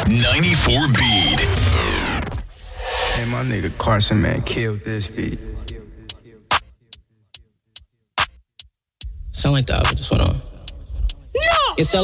94 beat. Hey, my nigga Carson, man, killed this beat. Sound like that, but just went on. No! It's